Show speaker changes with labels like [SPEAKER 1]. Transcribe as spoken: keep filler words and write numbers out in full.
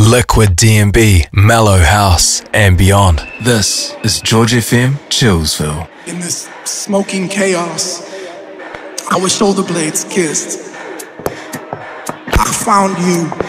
[SPEAKER 1] Liquid D and B, Mellow House, and beyond. This is George F M, Chillsville.
[SPEAKER 2] In this smoking chaos, our shoulder blades kissed. I found you.